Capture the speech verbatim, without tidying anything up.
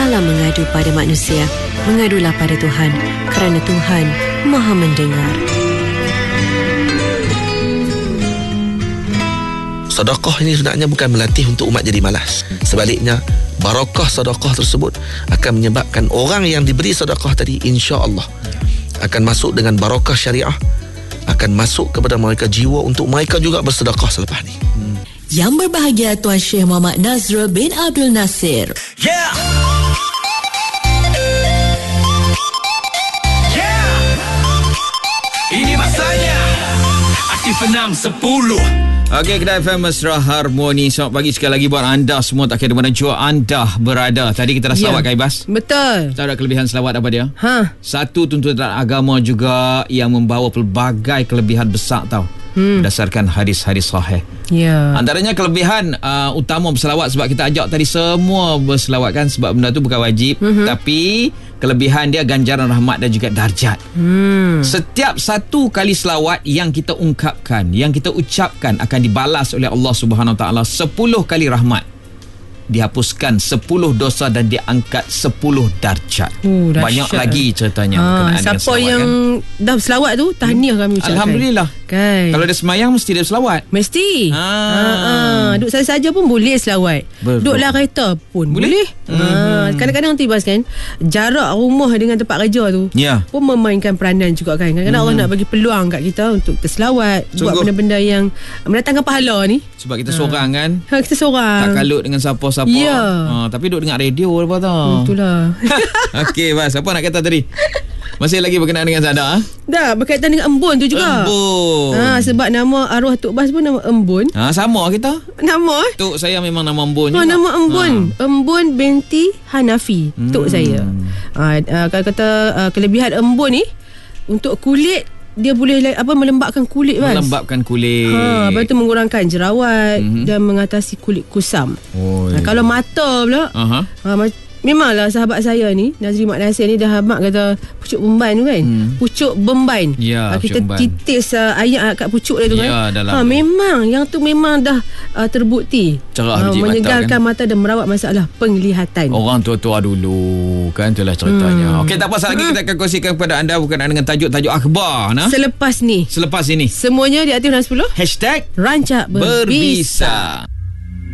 Janganlah mengadu pada manusia, mengadulah pada Tuhan, kerana Tuhan Maha mendengar. Sedekah ini sebenarnya bukan melatih untuk umat jadi malas. Sebaliknya, barakah sedekah tersebut akan menyebabkan orang yang diberi sedekah tadi, insya-Allah akan masuk dengan barakah syariah, akan masuk kepada mereka jiwa untuk mereka juga bersedekah selepas ni. Hmm. Yang berbahagia Tuan Syekh Muhammad Nazrul bin Abdul Nasir. Yeah. Yeah. Ini masanya Aktif enam sepuluh. Okey, Kedai F M Mesra Harmoni. Selamat pagi sekali lagi buat anda semua, tak kira mana jua anda berada. Tadi kita dah selawat, ya, Kaibas. Betul. Tahu tak kelebihan selawat apa dia? Ha. Satu, tuntutan agama juga yang membawa pelbagai kelebihan besar tau. Hmm. Berdasarkan hadis-hadis sahih. Ya. Antaranya kelebihan uh, utama berselawat, sebab kita ajak tadi semua berselawat kan, sebab benda tu bukan wajib, mm-hmm. tapi kelebihan dia ganjaran rahmat dan juga darjat. Hmm. Setiap satu kali selawat yang kita ungkapkan, yang kita ucapkan, akan dibalas oleh Allah Subhanahu Wa Taala sepuluh kali rahmat. Dihapuskan sepuluh dosa dan diangkat sepuluh darjat. Oh, banyak lagi ceritanya ha, berkenaan siapa dengan selawat, yang kan? Dah selawat tu, tahniah kami ucapkan. Alhamdulillah. Kan? Kalau dia semayang mesti dia selawat. Mesti. Ha. Ha, ha. Duduk saja-saja pun boleh selawat. Betul. Duduklah kereta pun boleh. boleh. Ha. Mm-hmm. Kadang-kadang Tibas kan, jarak rumah dengan tempat kerja tu, ya, pun memainkan peranan juga kan. Kadang-kadang mm-hmm. Allah nak bagi peluang kat kita untuk terselawat, buat benda-benda yang mendatangkan pahala ni. Sebab kita ha. seorang kan. Ha, kita seorang. Tak kalut dengan siapa-siapa. Ya. Ha, tapi duduk dengar radio apa tau. Itulah. Okey, Bas, apa nak kata tadi? Masih lagi berkenaan dengan Sada? Ha? Dah, berkaitan dengan Embun tu juga. Embun. Ha, sebab nama arwah Tok Bas pun nama Embun. Ha, sama kita. Nama eh? Tok saya memang nama Embun. Oh, juga. nama Embun. Ha. Embun binti Hanafi. Hmm. Tok saya. Ha, uh, kalau kata uh, kelebihan Embun ni, untuk kulit, dia boleh apa melembabkan kulit, Bas. Melembabkan kulit. Ha, lepas tu mengurangkan jerawat, mm-hmm. dan mengatasi kulit kusam. Ha, kalau mata pula, uh-huh. ha, memanglah sahabat saya ni, Nazri Mak Nasir ni, dah mak kata pucuk bemban tu kan. Hmm. Pucuk bemban. Ya, ha, kita bemban. titis uh, air kat pucuk dia tu ya, kan. Ha, memang yang tu memang dah uh, terbukti. Cerah, ha, menyegarkan mata, mata kan? dan merawat masalah penglihatan. Orang tua-tua dulu kan, itulah ceritanya. Hmm. Okey, tak apa, lagi kita akan kongsikan kepada anda berkenaan dengan tajuk-tajuk akhbar, nah. Selepas ni. Selepas ini. Semuanya di Aktif enam sepuluh. Hashtag Rancak Berbisa. Berbisa.